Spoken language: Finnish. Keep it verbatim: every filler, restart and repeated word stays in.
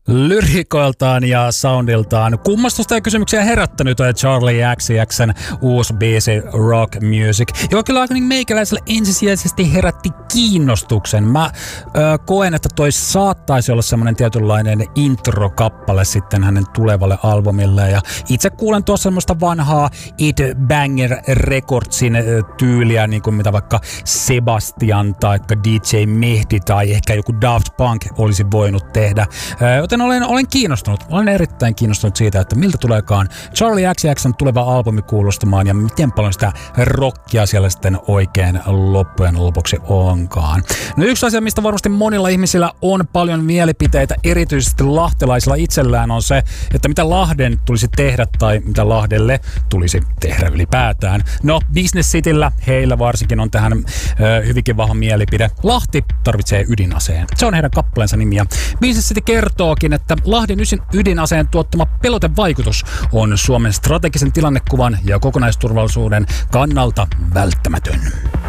Lyrikoiltaan ja soundiltaan kummastusta ja kysymyksiä herättänyt Charli X C X:n uusi biisi Rock Music, joka kyllä aika niin meikäläiselle ensisijaisesti herätti kiinnostuksen. Mä ö, koen, että toi saattaisi olla semmoinen tietynlainen intro-kappale sitten hänen tulevalle albumille. Ja itse kuulen tuossa semmoista vanhaa Ed Banger Recordsin tyyliä, niin kuin mitä vaikka Sebastian tai D J Mehdi tai ehkä joku Daft Punk olisi voinut tehdä. Joten olen, olen kiinnostunut. Olen erittäin kiinnostunut siitä, että miltä tuleekaan Charli X C X:n tuleva albumi kuulostamaan ja miten paljon sitä rockia siellä sitten oikein loppujen lopuksi onkaan. No yksi asia, mistä varmasti monilla ihmisillä on paljon mielipiteitä, erityisesti lahtelaisilla itsellään, on se, että mitä Lahden tulisi tehdä tai mitä Lahdelle tulisi tehdä ylipäätään. No, Business Cityllä, heillä varsinkin on tähän ö, hyvinkin vahva mielipide. Lahti tarvitsee ydinaseen. Se on heidän kappaleensa nimi. Ja Business City kertookin, että Lahden ydinaseen tuottama pelotevaikutus on Suomen strategisen tilannekuvan ja kokonaisturvallisuuden kannalta välttämätön.